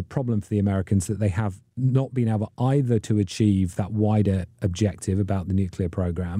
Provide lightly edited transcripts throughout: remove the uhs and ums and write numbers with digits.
problem for the Americans that they have not been able either to achieve that wider objective about the nuclear program,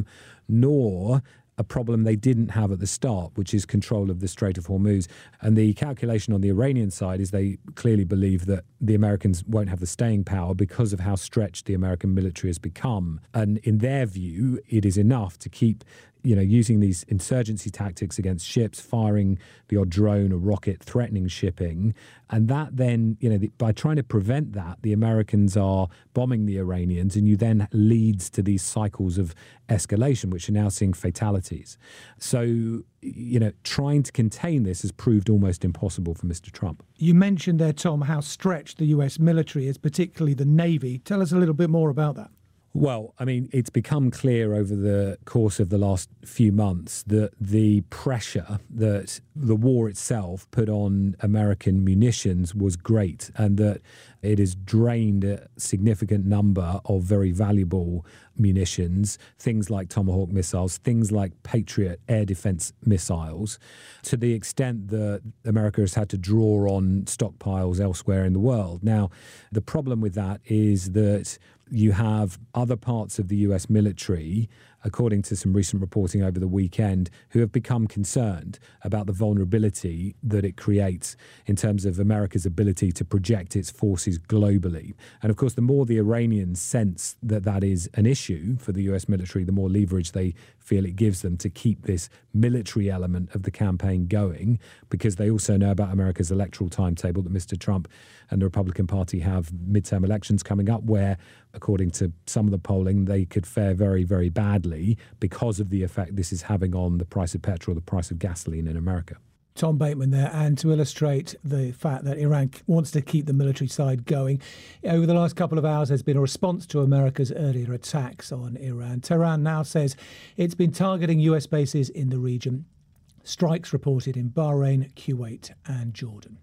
nor a problem they didn't have at the start, which is control of the Strait of Hormuz. And the calculation on the Iranian side is they clearly believe that the Americans won't have the staying power because of how stretched the American military has become. And in their view, it is enough to keep using these insurgency tactics against ships, firing the odd drone or rocket, threatening shipping. And that then, by trying to prevent that, the Americans are bombing the Iranians, and you then leads to these cycles of escalation, which are now seeing fatalities. So, trying to contain this has proved almost impossible for Mr. Trump. You mentioned there, Tom, how stretched the US military is, particularly the Navy. Tell us a little bit more about that. Well, I mean, it's become clear over the course of the last few months that the pressure that the war itself put on American munitions was great, and that it has drained a significant number of very valuable munitions, things like Tomahawk missiles, things like Patriot air defense missiles, to the extent that America has had to draw on stockpiles elsewhere in the world. Now, the problem with that is that you have other parts of the US military, according to some recent reporting over the weekend, who have become concerned about the vulnerability that it creates in terms of America's ability to project its forces globally. And of course, the more the Iranians sense that that is an issue for the US military, the more leverage they feel it gives them to keep this military element of the campaign going, because they also know about America's electoral timetable, that Mr. Trump and the Republican Party have midterm elections coming up where, according to some of the polling, they could fare very, very badly because of the effect this is having on the price of petrol, the price of gasoline in America. Tom Bateman there, and to illustrate the fact that Iran wants to keep the military side going, over the last couple of hours there's been a response to America's earlier attacks on Iran. Tehran now says it's been targeting US bases in the region. Strikes reported in Bahrain, Kuwait and Jordan.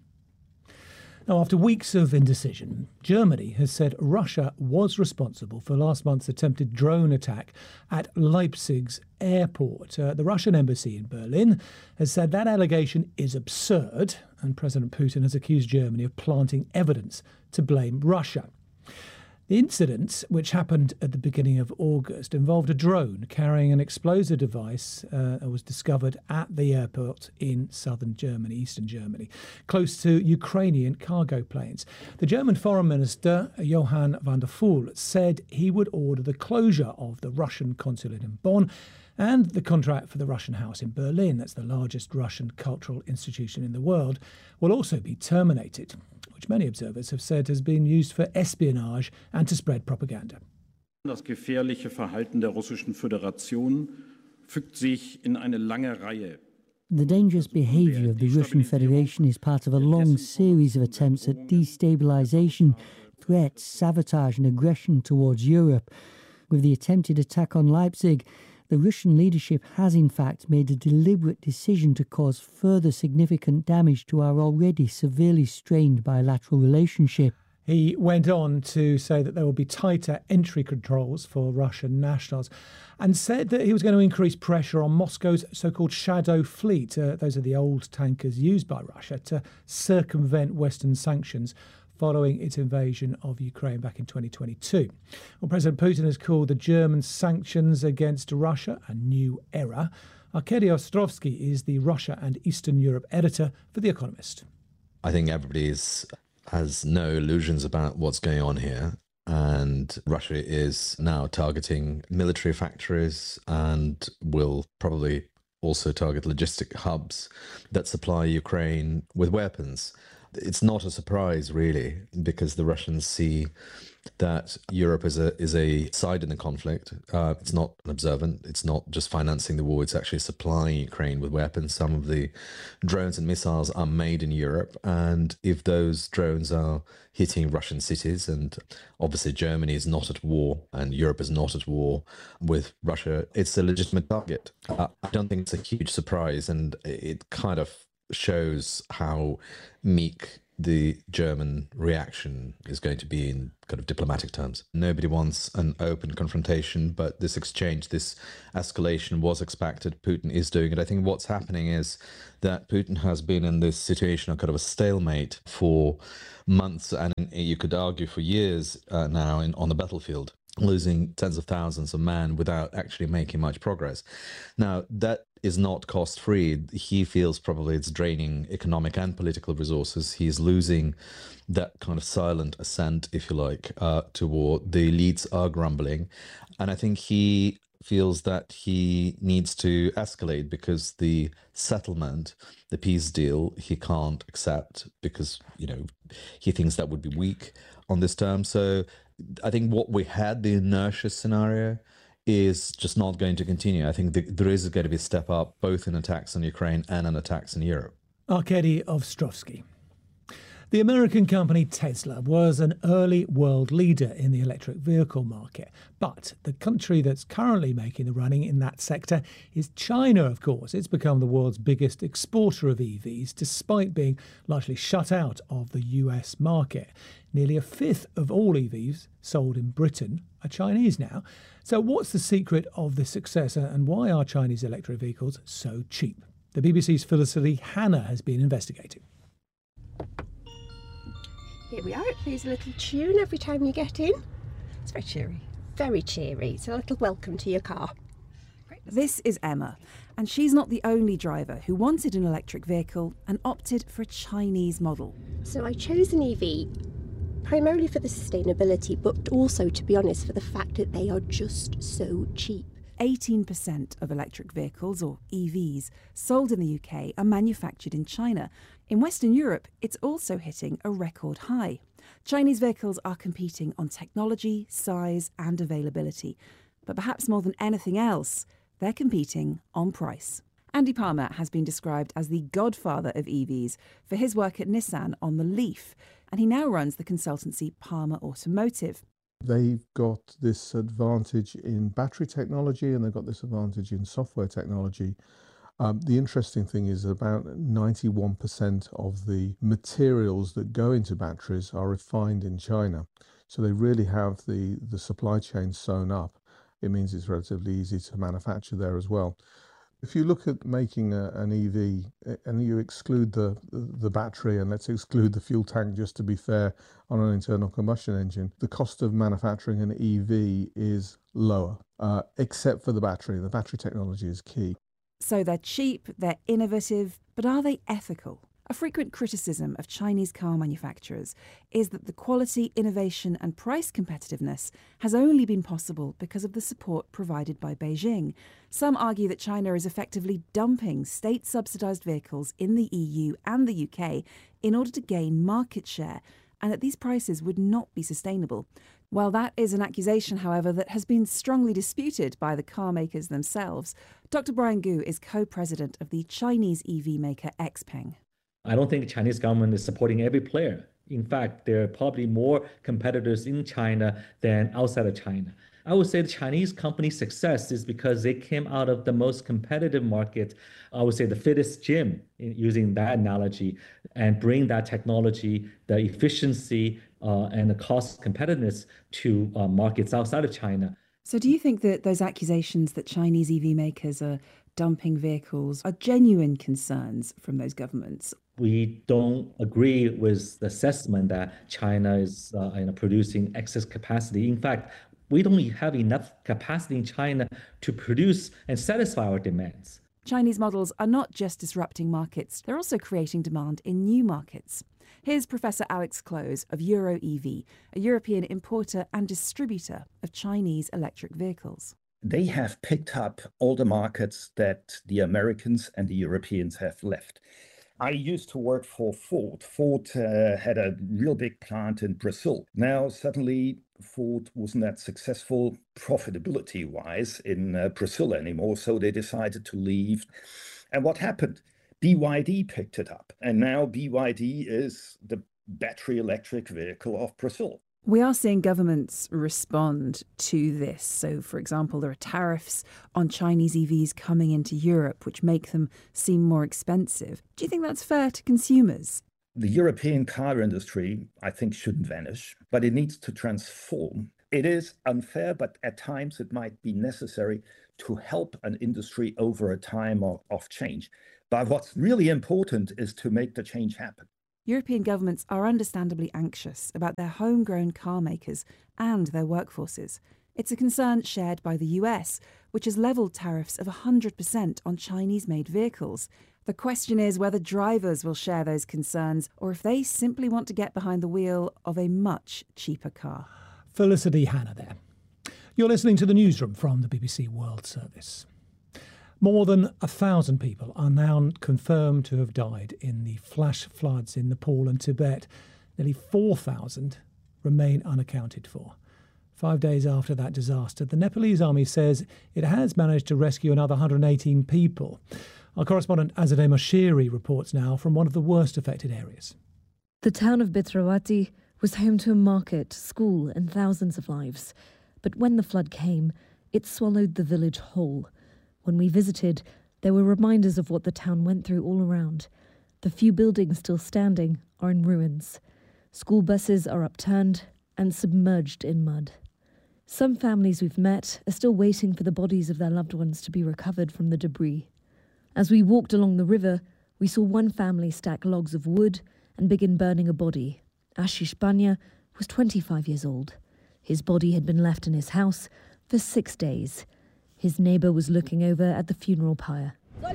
Now, after weeks of indecision, Germany has said Russia was responsible for last month's attempted drone attack at Leipzig's airport. The Russian embassy in Berlin has said that allegation is absurd, and President Putin has accused Germany of planting evidence to blame Russia. The incident, which happened at the beginning of August, involved a drone carrying an explosive device that was discovered at the airport in southern Germany, eastern Germany, close to Ukrainian cargo planes. The German Foreign Minister, Johann van der Pfuhl, said he would order the closure of the Russian consulate in Bonn and the contract for the Russian House in Berlin, that's the largest Russian cultural institution in the world, will also be terminated, which many observers have said has been used for espionage and to spread propaganda. Das gefährliche Verhalten der Russischen Föderation fügt sich in eine lange Reihe. The dangerous behaviour of the Russian Federation is part of a long series of attempts at destabilisation, threats, sabotage and aggression towards Europe. With the attempted attack on Leipzig, the Russian leadership has in fact made a deliberate decision to cause further significant damage to our already severely strained bilateral relationship. He went on to say that there will be tighter entry controls for Russian nationals and said that he was going to increase pressure on Moscow's so-called shadow fleet. Those are the old tankers used by Russia to circumvent Western sanctions following its invasion of Ukraine back in 2022. Well, President Putin has called the German sanctions against Russia a new era. Arkady Ostrovsky is the Russia and Eastern Europe editor for The Economist. I think everybody has no illusions about what's going on here. And Russia is now targeting military factories and will probably also target logistic hubs that supply Ukraine with weapons. It's not a surprise, really, because the Russians see that Europe is a side in the conflict. It's not an observant. It's not just financing the war. It's actually supplying Ukraine with weapons. Some of the drones and missiles are made in Europe. And if those drones are hitting Russian cities, and obviously Germany is not at war and Europe is not at war with Russia, it's a legitimate target. I don't think it's a huge surprise, and it kind of shows how meek the German reaction is going to be in kind of diplomatic terms. Nobody wants an open confrontation, but this exchange, this escalation was expected. Putin is doing it. I think what's happening is that Putin has been in this situation of kind of a stalemate for months, and you could argue for years now on the battlefield, losing tens of thousands of men without actually making much progress. Now, that is not cost-free. He feels probably it's draining economic and political resources. He's losing that kind of silent assent, if you like, to war. The elites are grumbling. And I think he feels that he needs to escalate because the settlement, the peace deal, he can't accept because, he thinks that would be weak on this term. So I think what we had, the inertia scenario, is just not going to continue. I think there is going to be a step up, both in attacks on Ukraine and in attacks in Europe. Arkady Ostrovsky. The American company Tesla was an early world leader in the electric vehicle market. But the country that's currently making the running in that sector is China, of course. It's become the world's biggest exporter of EVs, despite being largely shut out of the US market. Nearly a fifth of all EVs sold in Britain are Chinese now. So what's the secret of this success, and why are Chinese electric vehicles so cheap? The BBC's Felicity Hannah has been investigating. Here we are. It plays a little tune every time you get in. It's very cheery. Very cheery. It's a little welcome to your car. This is Emma, and she's not the only driver who wanted an electric vehicle and opted for a Chinese model. So I chose an EV primarily for the sustainability, but also, to be honest, for the fact that they are just so cheap. 18% of electric vehicles, or EVs, sold in the UK are manufactured in China. In Western Europe, it's also hitting a record high. Chinese vehicles are competing on technology, size and availability. But perhaps more than anything else, they're competing on price. Andy Palmer has been described as the godfather of EVs for his work at Nissan on the Leaf, and he now runs the consultancy Palmer Automotive. They've got this advantage in battery technology and they've got this advantage in software technology. The interesting thing is about 91% of the materials that go into batteries are refined in China. So they really have the supply chain sewn up. It means it's relatively easy to manufacture there as well. If you look at making an EV and you exclude the battery, and let's exclude the fuel tank just to be fair on an internal combustion engine, the cost of manufacturing an EV is lower, except for the battery. The battery technology is key. So they're cheap, they're innovative, but are they ethical? A frequent criticism of Chinese car manufacturers is that the quality, innovation and price competitiveness has only been possible because of the support provided by Beijing. Some argue that China is effectively dumping state-subsidised vehicles in the EU and the UK in order to gain market share, and that these prices would not be sustainable. While that is an accusation, however, that has been strongly disputed by the car makers themselves, Dr. Brian Gu is co-president of the Chinese EV maker XPeng. I don't think the Chinese government is supporting every player. In fact, there are probably more competitors in China than outside of China. I would say the Chinese company's success is because they came out of the most competitive market, I would say the fittest gym, using that analogy, and bring that technology, the efficiency and the cost competitiveness to markets outside of China. So do you think that those accusations that Chinese EV makers are dumping vehicles are genuine concerns from those governments? We don't agree with the assessment that China is producing excess capacity. In fact, we don't have enough capacity in China to produce and satisfy our demands. Chinese models are not just disrupting markets, they're also creating demand in new markets. Here's Professor Alex Close of EuroEV, a European importer and distributor of Chinese electric vehicles. They have picked up all the markets that the Americans and the Europeans have left. I used to work for Ford. Ford had a real big plant in Brazil. Now, suddenly, Ford wasn't that successful profitability-wise in Brazil anymore, so they decided to leave. And what happened? BYD picked it up, and now BYD is the battery electric vehicle of Brazil. We are seeing governments respond to this. So, for example, there are tariffs on Chinese EVs coming into Europe, which make them seem more expensive. Do you think that's fair to consumers? The European car industry, I think, shouldn't vanish, but it needs to transform. It is unfair, but at times it might be necessary to help an industry over a time of change. But what's really important is to make the change happen. European governments are understandably anxious about their homegrown car makers and their workforces. It's a concern shared by the US, which has levelled tariffs of 100% on Chinese-made vehicles. The question is whether drivers will share those concerns or if they simply want to get behind the wheel of a much cheaper car. Felicity Hanna there. You're listening to the newsroom from the BBC World Service. More than 1,000 people are now confirmed to have died in the flash floods in Nepal and Tibet. Nearly 4,000 remain unaccounted for. 5 days after that disaster, the Nepalese army says it has managed to rescue another 118 people. Our correspondent Azadeh Moshiri reports now from one of the worst affected areas. The town of Bitrawati was home to a market, school and thousands of lives. But when the flood came, it swallowed the village whole. When we visited, there were reminders of what the town went through all around. The few buildings still standing are in ruins. School buses are upturned and submerged in mud. Some families we've met are still waiting for the bodies of their loved ones to be recovered from the debris. As we walked along the river, we saw one family stack logs of wood and begin burning a body. Ashish Banya was 25 years old. His body had been left in his house for 6 days. His neighbour was looking over at the funeral pyre.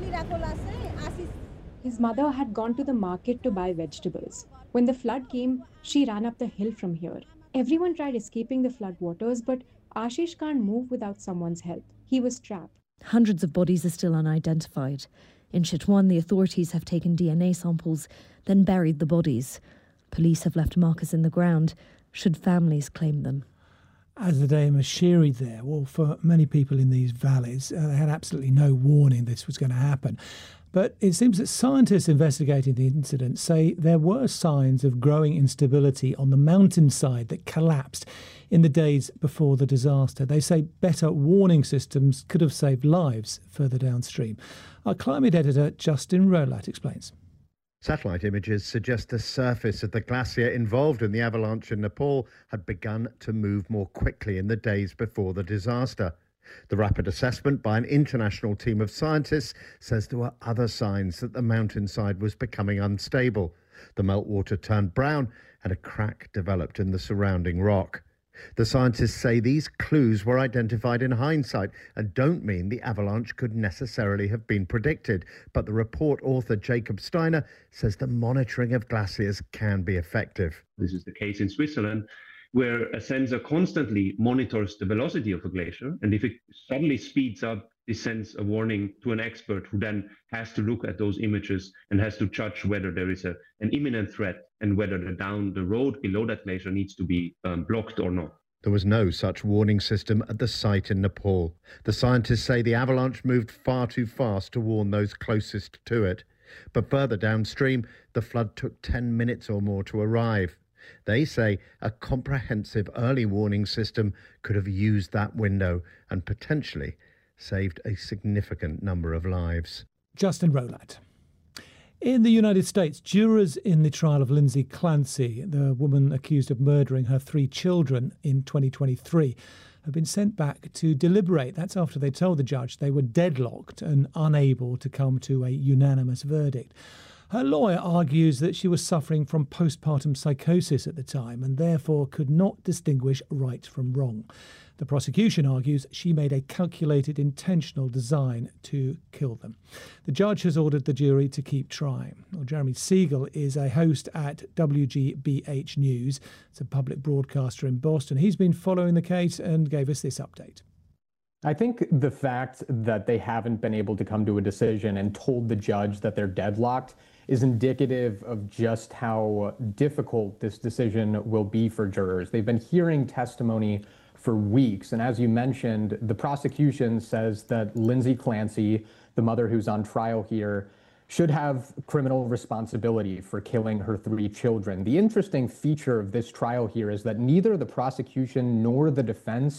His mother had gone to the market to buy vegetables. When the flood came, she ran up the hill from here. Everyone tried escaping the flood waters, but Ashish can't move without someone's help. He was trapped. Hundreds of bodies are still unidentified. In Chitwan, the authorities have taken DNA samples, then buried the bodies. Police have left markers in the ground, should families claim them. Azadeh Moshiri there. Well, for many people in these valleys, they had absolutely no warning this was going to happen. But it seems that scientists investigating the incident say there were signs of growing instability on the mountainside that collapsed in the days before the disaster. They say better warning systems could have saved lives further downstream. Our climate editor, Justin Rolat, explains. Satellite images suggest the surface of the glacier involved in the avalanche in Nepal had begun to move more quickly in the days before the disaster. The rapid assessment by an international team of scientists says there were other signs that the mountainside was becoming unstable. The meltwater turned brown and a crack developed in the surrounding rock. The scientists say these clues were identified in hindsight and don't mean the avalanche could necessarily have been predicted. But the report author Jacob Steiner says the monitoring of glaciers can be effective. This is the case in Switzerland, where a sensor constantly monitors the velocity of a glacier. And if it suddenly speeds up, this sends a warning to an expert who then has to look at those images and has to judge whether there is an imminent threat and whether down the road below that glacier needs to be blocked or not. There was no such warning system at the site in Nepal. The scientists say the avalanche moved far too fast to warn those closest to it. But further downstream, the flood took 10 minutes or more to arrive. They say a comprehensive early warning system could have used that window and potentially saved a significant number of lives. Justin Rolat. In the United States, jurors in the trial of Lindsay Clancy, the woman accused of murdering her 3 children in 2023, have been sent back to deliberate. That's after they told the judge they were deadlocked and unable to come to a unanimous verdict. Her lawyer argues that she was suffering from postpartum psychosis at the time and therefore could not distinguish right from wrong. The prosecution argues she made a calculated, intentional design to kill them. The judge has ordered the jury to keep trying. Well, Jeremy Siegel is a host at WGBH News. It's a public broadcaster in Boston. He's been following the case and gave us this update. I think the fact that they haven't been able to come to a decision and told the judge that they're deadlocked is indicative of just how difficult this decision will be for jurors. They've been hearing testimony for weeks, and as you mentioned, the prosecution says that Lindsay Clancy, the mother who's on trial here, should have criminal responsibility for killing her 3 children. The interesting feature of this trial here is that neither the prosecution nor the defense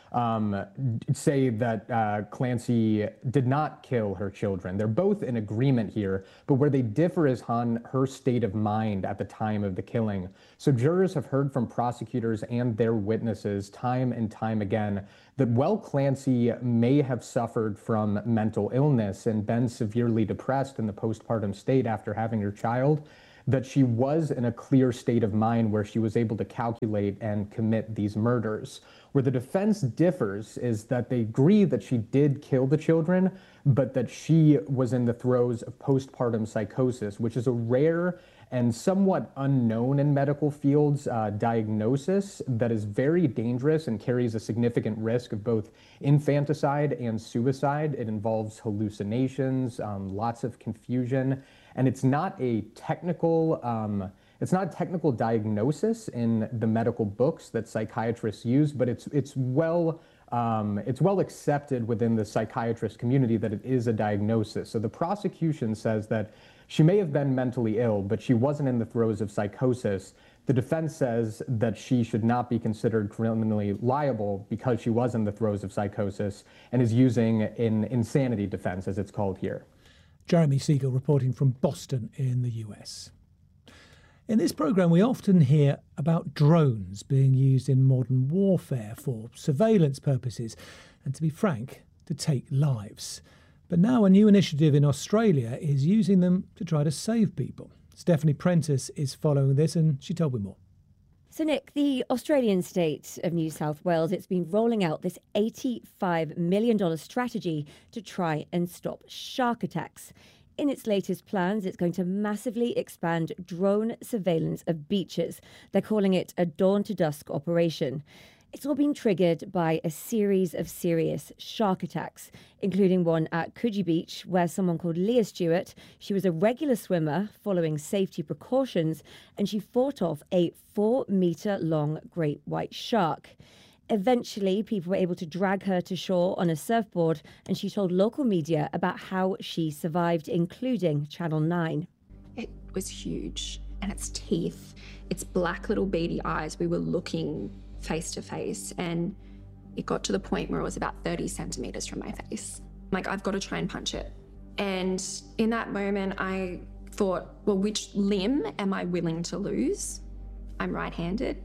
say that Clancy did not kill her children. They're both in agreement here, but where they differ is on her state of mind at the time of the killing. So jurors have heard from prosecutors and their witnesses time and time again that while Clancy may have suffered from mental illness and been severely depressed in the postpartum state after having her child, that she was in a clear state of mind where she was able to calculate and commit these murders. Where the defense differs is that they agree that she did kill the children, but that she was in the throes of postpartum psychosis, which is a rare and somewhat unknown in medical fields diagnosis that is very dangerous and carries a significant risk of both infanticide and suicide. It involves hallucinations, lots of confusion, and it's not a technical diagnosis in the medical books that psychiatrists use, but it's well accepted within the psychiatrist community that it is a diagnosis. So the prosecution says that she may have been mentally ill, but she wasn't in the throes of psychosis. The defense says that she should not be considered criminally liable because she was in the throes of psychosis and is using an insanity defense, as it's called here. Jeremy Siegel reporting from Boston in the US. In this programme, we often hear about drones being used in modern warfare for surveillance purposes and, to be frank, to take lives. But now a new initiative in Australia is using them to try to save people. Stephanie Prentice is following this and she told me more. So, Nick, the Australian state of New South Wales, it's been rolling out this $85 million strategy to try and stop shark attacks. In its latest plans, it's going to massively expand drone surveillance of beaches. They're calling it a dawn to dusk operation. It's all been triggered by a series of serious shark attacks, including one at Coogee Beach, where someone called Leah Stewart, she was a regular swimmer following safety precautions, and she fought off a 4-metre-long great white shark. Eventually, people were able to drag her to shore on a surfboard, and she told local media about how she survived, including Channel 9. It was huge, and its teeth, its black little beady eyes, we were looking face to face, and it got to the point where it was about 30 centimeters from my face. Like, I've got to try and punch it. And in that moment, I thought, well, which limb am I willing to lose? I'm right-handed.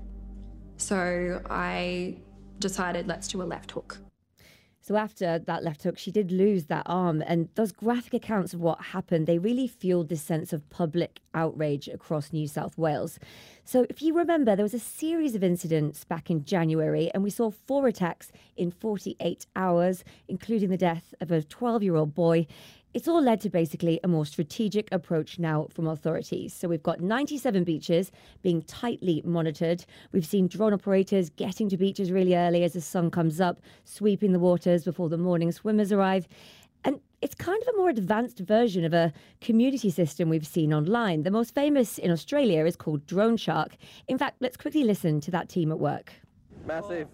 So I decided, let's do a left hook. So after that left hook, she did lose that arm. And those graphic accounts of what happened, they really fueled this sense of public outrage across New South Wales. So if you remember, there was a series of incidents back in January, and we saw 4 attacks in 48 hours, including the death of a 12-year-old boy. It's all led to basically a more strategic approach now from authorities. So we've got 97 beaches being tightly monitored. We've seen drone operators getting to beaches really early as the sun comes up, sweeping the waters before the morning swimmers arrive. And it's kind of a more advanced version of a community system we've seen online. The most famous in Australia is called Drone Shark. In fact, let's quickly listen to that team at work. Massive.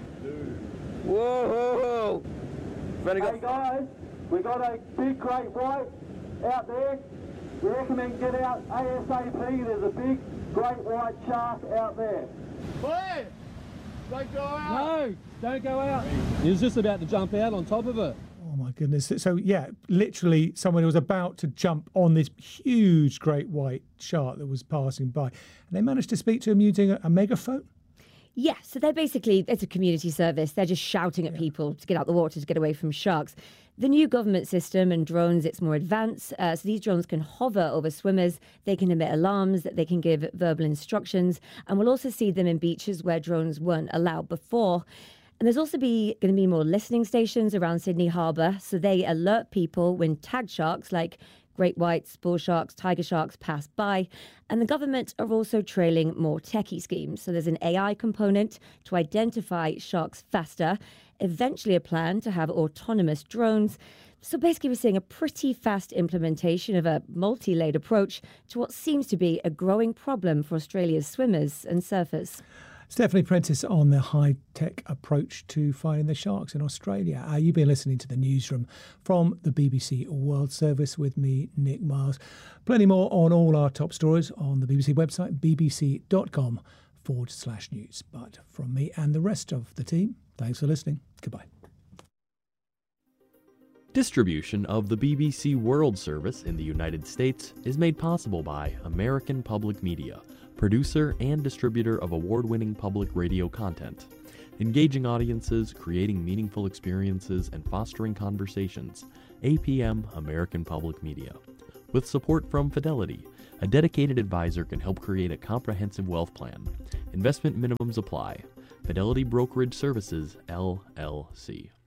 Whoa! Hey guys, we got a big great white out there. We recommend get out ASAP. There's a big great white shark out there. Where? Don't go out. No, don't go out. He was just about to jump out on top of it. Oh my goodness. So yeah, literally someone was about to jump on this huge great white shark that was passing by. And they managed to speak to him using a megaphone. Yeah, so they're basically, it's a community service. They're just shouting at people to get out the water, to get away from sharks. The new government system and drones, it's more advanced. So these drones can hover over swimmers. They can emit alarms. They can give verbal instructions. And we'll also see them in beaches where drones weren't allowed before. And there's also going to be more listening stations around Sydney Harbour. So they alert people when tagged sharks like great whites, bull sharks, tiger sharks pass by. And the government are also trailing more techie schemes. So there's an AI component to identify sharks faster, eventually a plan to have autonomous drones. So basically we're seeing a pretty fast implementation of a multi-layered approach to what seems to be a growing problem for Australia's swimmers and surfers. Stephanie Prentice on the high-tech approach to finding the sharks in Australia. You've been listening to the newsroom from the BBC World Service with me, Nick Miles. Plenty more on all our top stories on the BBC website, bbc.com/world. bbc.co.uk/news. But from me and the rest of the team, thanks for listening. Goodbye. Distribution of the BBC World Service in the United States is made possible by American Public Media, producer and distributor of award-winning public radio content. Engaging audiences, creating meaningful experiences, and fostering conversations. APM American Public Media. With support from Fidelity, a dedicated advisor can help create a comprehensive wealth plan. Investment minimums apply. Fidelity Brokerage Services, LLC.